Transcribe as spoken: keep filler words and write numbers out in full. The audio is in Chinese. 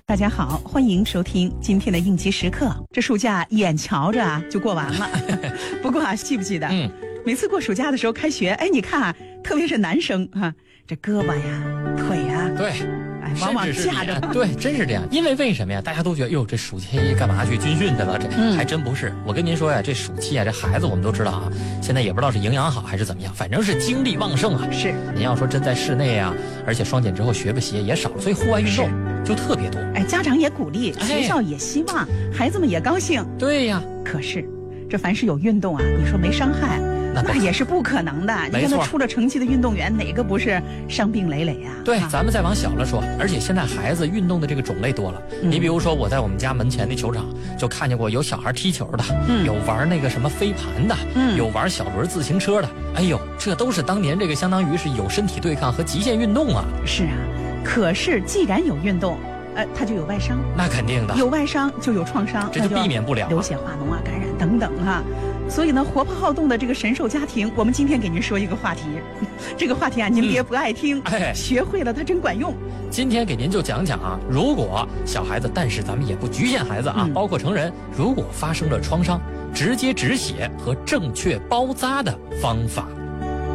大家好，欢迎收听今天的应急时刻。这暑假眼瞧着啊就过完了，不过啊，记不记得？嗯，每次过暑假的时候开学，哎，你看啊，特别是男生哈、啊，这胳膊呀、腿呀， 对， 哎，往往架着。 对，真是这样。因为为什么呀？大家都觉得，哟，这暑期干嘛去军训去了？这、嗯、还真不是。我跟您说呀，这暑期啊，这孩子我们都知道啊，现在也不知道是营养好还是怎么样，反正是精力旺盛啊。 是。 您要说真在室内啊，而且双减之后学不习也少了，所以户外运动就特别多。 哎，家长也鼓励，学校也希望，哎、孩子们也高兴。 对呀。 可是，这凡是有运动啊，你说没伤害？那也是不可能的。你看他出了成绩的运动员，哪个不是伤病累累啊？ 对，咱们再往小了说，而且现在孩子运动的这个种类多了。嗯、你比如说，我在我们家门前那球场就看见过有小孩踢球的，嗯、有玩那个什么飞盘的，嗯、有玩小轮自行车的。哎呦，这都是当年这个相当于是有身体对抗和极限运动啊。 是啊，可是既然有运动，呃，他就有外伤。 那肯定的， 有外伤就有创伤， 这就避免不了流血化脓啊、感染等等哈、啊。所以呢，活泼好动的这个神兽家庭，我们今天给您说一个话题。这个话题啊，您别不爱听，嗯、哎，学会了它真管用。 今天给您就讲讲啊，如果小孩子，但是咱们也不局限孩子啊，嗯、包括成人，如果发生了创伤，直接止血和正确包扎的方法。